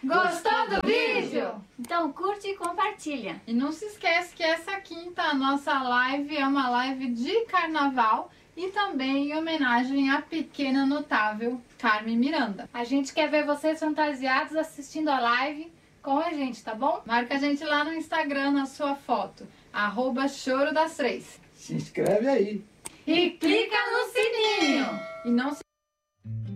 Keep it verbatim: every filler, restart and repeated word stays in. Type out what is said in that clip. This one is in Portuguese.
Gostou do vídeo? Então curte e compartilha. E não se esquece que essa quinta a nossa live é uma live de carnaval e também em homenagem à pequena notável Carmen Miranda. A gente quer ver vocês fantasiados assistindo a live com a gente, tá bom? Marca a gente lá no Instagram na sua foto, arroba Choro das Três. Se inscreve aí. E clica no sininho! E não se